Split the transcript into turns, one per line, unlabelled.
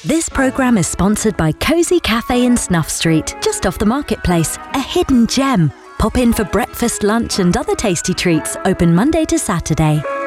This programme is sponsored by Cosy Cafe in Snuff Street, just off the marketplace, a hidden gem. Pop in for breakfast, lunch and other tasty treats, open Monday to Saturday.